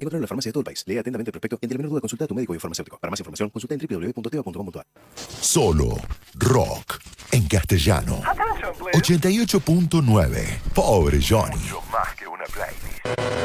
Encontrarlo en la farmacia de todo el país. Lee atentamente el prospecto y ante la menor duda consulta a tu médico y farmacéutico. Para más información, consulta en www.teva.com.ar. Solo rock en castellano. 88.9. Pobre Johnny. Mucho más que una playlist.